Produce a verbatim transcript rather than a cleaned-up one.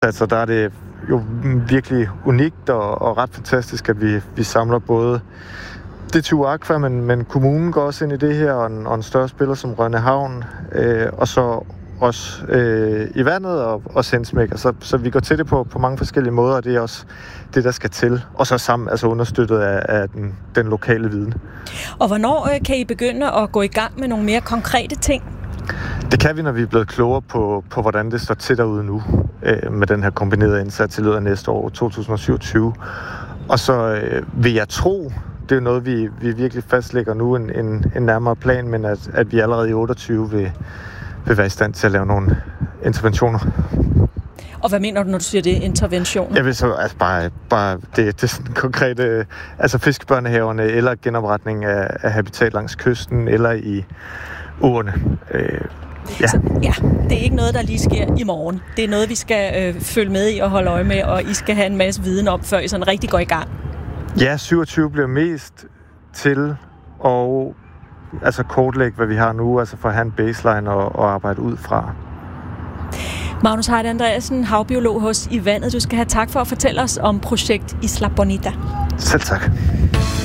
Altså, der er det jo virkelig unikt og, og ret fantastisk, at vi, vi samler både D T U Aqua, men, men kommunen går også ind i det her, og en, og en større spiller som Rønne Havn, øh, og så også øh, i vandet og, og Sensmækker. Så, så vi går til det på, på mange forskellige måder, og det er også det, der skal til. Og så sammen altså understøttet af, af den, den lokale viden. Og hvornår øh, kan I begynde at gå i gang med nogle mere konkrete ting? Det kan vi, når vi er blevet klogere på, på hvordan det står til derude nu, øh, med den her kombinerede indsats i løbet af næste år, to tusind syvogtyve. Og så øh, vil jeg tro, det er noget, vi, vi virkelig fastlægger nu, en, en, en nærmere plan, men at, at vi allerede i otteogtyve vil, vil være i stand til at lave nogle interventioner. Og hvad mener du, når du siger det, interventioner? Jeg vil så altså bare, bare det, det sådan konkrete, altså fiskebørnehaverne, eller genopretning af, af habitat langs kysten, eller i åerne. Øh, ja. Så, ja, det er ikke noget, der lige sker i morgen. Det er noget, vi skal øh, følge med i og holde øje med, og I skal have en masse viden om, før I sådan rigtig går i gang. Ja, syvogtyve bliver mest til at altså kortlægge, hvad vi har nu, altså for at have en baseline og, og arbejde ud fra. Magnus Heide Andreasen, havbiolog hos I Vandet. Du skal have tak for at fortælle os om projekt Isla Bonita. Selv tak.